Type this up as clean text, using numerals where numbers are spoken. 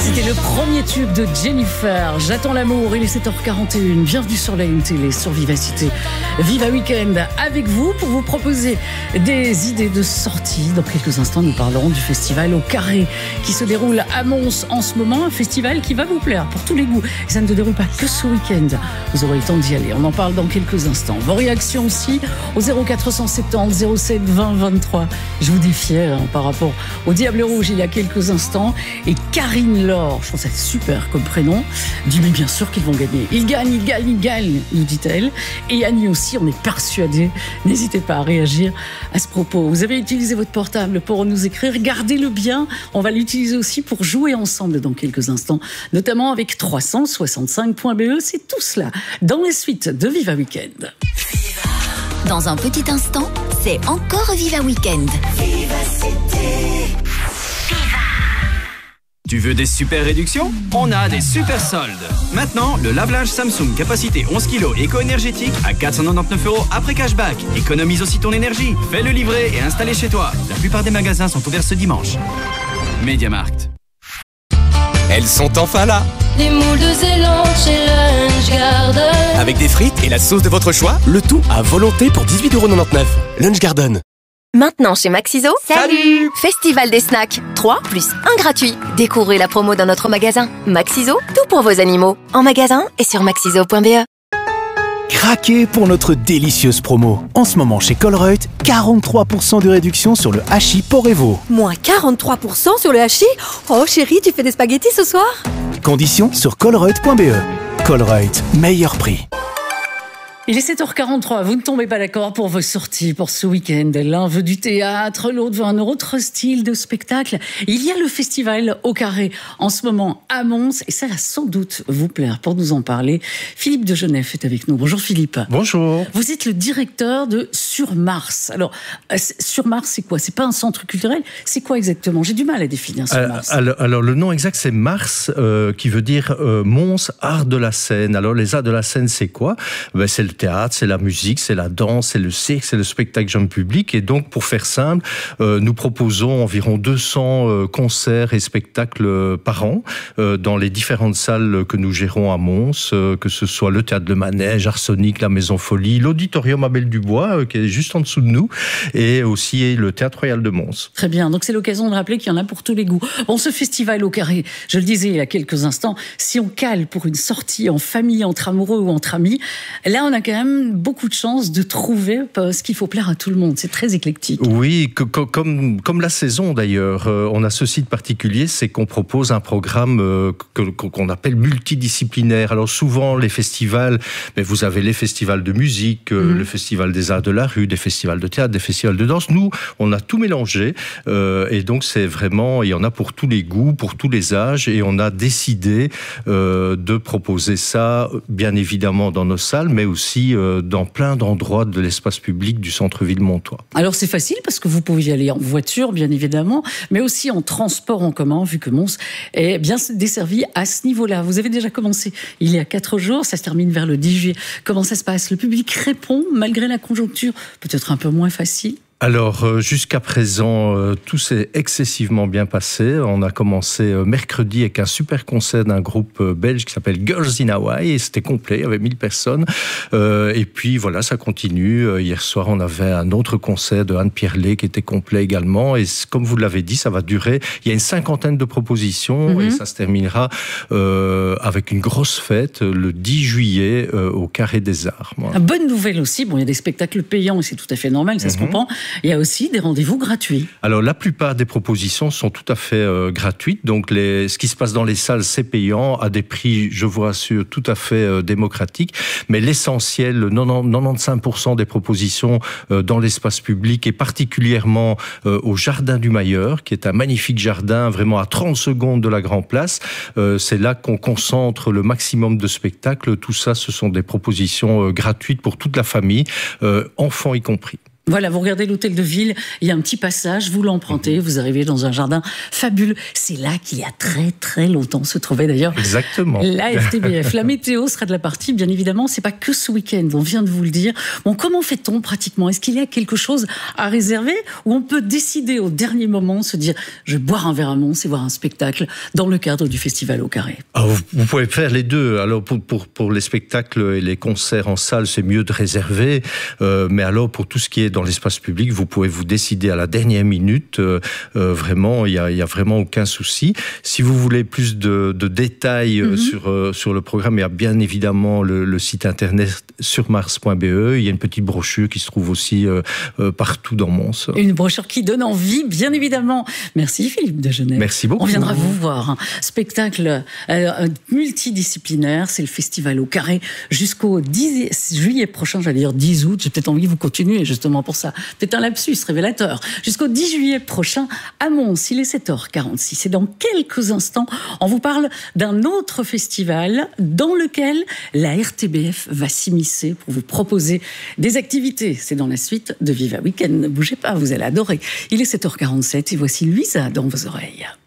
C'était le premier tube de Jennifer. J'attends l'amour, il est 7h41. Bienvenue sur la Une Télé, sur Vivacité. Viva Weekend avec vous pour vous proposer des idées de sortie. Dans quelques instants, nous parlerons du festival au Carré qui se déroule à Mons en ce moment. Un festival qui va vous plaire pour tous les goûts. Et ça ne se déroule pas que ce week-end. Vous aurez le temps d'y aller. On en parle dans quelques instants. Vos réactions aussi au 0470 07 20 23. Je vous défiais par rapport au Diable Rouge il y a quelques instants. Et Karine Laure, je trouve ça super comme prénom, dit mais bien sûr qu'ils vont gagner. Ils gagnent, nous dit-elle. Et Annie aussi, on est persuadés. N'hésitez pas à réagir à ce propos. Vous avez utilisé votre portable pour nous écrire. Gardez-le bien. On va l'utiliser aussi pour jouer ensemble dans quelques instants, notamment avec 365.be. C'est tout cela dans les suites de Viva Weekend. Dans un petit instant, c'est encore Viva Weekend. Tu veux des super réductions? On a des super soldes. Maintenant, le lave-linge Samsung capacité 11 kg éco-énergétique à 499 € après cashback. Économise aussi ton énergie. Fais-le livrer et installer chez toi. La plupart des magasins sont ouverts ce dimanche. MediaMarkt. Elles sont enfin là. Les moules de Zélande chez Lunch Garden. Avec des frites et la sauce de votre choix, le tout à volonté pour 18,99 €. Lunch Garden. Maintenant chez Maxiso, salut! Festival des snacks, 3 plus 1 gratuit. Découvrez la promo dans notre magasin. Maxiso, tout pour vos animaux. En magasin et sur maxiso.be. Craquez pour notre délicieuse promo. En ce moment chez Colruyt, 43% de réduction sur le hachis Porevo. Moins 43% sur le hachis? Oh chérie, tu fais des spaghettis ce soir? Conditions sur colruyt.be. Colruyt, meilleur prix. Il est 7h43, vous ne tombez pas d'accord pour vos sorties pour ce week-end. L'un veut du théâtre, l'autre veut un autre style de spectacle. Il y a le festival au Carré en ce moment à Mons et ça va sans doute vous plaire. Pour nous en parler, Philippe de Genève est avec nous. Bonjour Philippe. Bonjour. Vous êtes le directeur de Sur Mars. Alors, Sur Mars, c'est quoi? C'est pas un centre culturel? C'est quoi exactement? J'ai du mal à définir Sur Mars. Alors, le nom exact, c'est Mars, qui veut dire Mons, art de la scène. Alors, les arts de la scène, c'est quoi? C'est le théâtre, c'est la musique, c'est la danse, c'est le cirque, c'est le spectacle jeune public. Et donc, pour faire simple, nous proposons environ 200 concerts et spectacles par an dans les différentes salles que nous gérons à Mons, que ce soit le Théâtre Le Manège, Arsenic, la Maison Folie, l'Auditorium Abel Dubois, qui est juste en dessous de nous, et aussi le Théâtre Royal de Mons. Très bien, donc c'est l'occasion de rappeler qu'il y en a pour tous les goûts. Bon, ce festival au Carré, je le disais il y a quelques instants, si on cale pour une sortie en famille, entre amoureux ou entre amis, là on a quand même beaucoup de chance de trouver ce qu'il faut plaire à tout le monde. C'est très éclectique. Oui, comme la saison d'ailleurs. On a ceci de particulier, c'est qu'on propose un programme qu'on appelle multidisciplinaire. Alors souvent les festivals, mais vous avez les festivals de musique, le festival des arts de la rue, des festivals de théâtre, des festivals de danse. Nous, on a tout mélangé et donc c'est vraiment, il y en a pour tous les goûts, pour tous les âges et on a décidé de proposer ça bien évidemment dans nos salles, mais aussi dans plein d'endroits de l'espace public du centre-ville montois. Alors c'est facile parce que vous pouvez y aller en voiture, bien évidemment, mais aussi en transport en commun, vu que Mons est bien desservi à ce niveau-là. Vous avez déjà commencé il y a 4 jours, ça se termine vers le 10 juillet. Comment ça se passe? Le public répond malgré la conjoncture, peut-être un peu moins facile? Alors, jusqu'à présent, tout s'est excessivement bien passé. On a commencé mercredi avec un super concert d'un groupe belge qui s'appelle Girls in Hawaii et c'était complet, il y avait 1000 personnes. Et puis voilà, ça continue. Hier soir, on avait un autre concert de Anne Pierlet qui était complet également. Et comme vous l'avez dit, ça va durer. Il y a une 50aine de propositions et ça se terminera avec une grosse fête le 10 juillet au Carré des Arts. Voilà. Bonne nouvelle aussi, bon, il y a des spectacles payants et c'est tout à fait normal, ça se comprend. Il y a aussi des rendez-vous gratuits. Alors, la plupart des propositions sont tout à fait gratuites. Donc, ce qui se passe dans les salles, c'est payant, à des prix, je vous rassure, tout à fait démocratiques. Mais l'essentiel, 95% des propositions dans l'espace public et particulièrement au Jardin du Mailleur, qui est un magnifique jardin, vraiment à 30 secondes de la Grand Place. C'est là qu'on concentre le maximum de spectacles. Tout ça, ce sont des propositions gratuites pour toute la famille, enfants y compris. Voilà, vous regardez l'hôtel de ville, il y a un petit passage, vous l'empruntez, vous arrivez dans un jardin fabuleux. C'est là qu'il y a très très longtemps se trouvait d'ailleurs exactement la RTBF. La météo sera de la partie, bien évidemment, c'est pas que ce week-end, on vient de vous le dire. Bon, comment fait-on pratiquement? Est-ce qu'il y a quelque chose à réserver ou on peut décider au dernier moment, se dire je vais boire un verre à Mons et voir un spectacle dans le cadre du Festival au Carré? Vous pouvez faire les deux. Alors pour les spectacles et les concerts en salle, c'est mieux de réserver, mais alors pour tout ce qui est dans l'espace public, vous pouvez vous décider à la dernière minute. Vraiment, il y a vraiment aucun souci. Si vous voulez plus de détails sur le programme, il y a bien évidemment le site internet surmars.be. Il y a une petite brochure qui se trouve aussi partout dans Mons. Une brochure qui donne envie, bien évidemment. Merci Philippe de Genève. Merci beaucoup. On viendra vous voir. Un spectacle multidisciplinaire, c'est le Festival au Carré jusqu'au 10 juillet prochain, j'allais dire 10 août. J'ai peut-être envie de vous continuer justement pour ça. Peut-être un lapsus révélateur. Jusqu'au 10 juillet prochain à Mons, il est 7h46. Et dans quelques instants, on vous parle d'un autre festival dans lequel la RTBF va s'immiscer pour vous proposer des activités. C'est dans la suite de Viva Weekend. Ne bougez pas, vous allez adorer. Il est 7h47 et voici Louisa dans vos oreilles.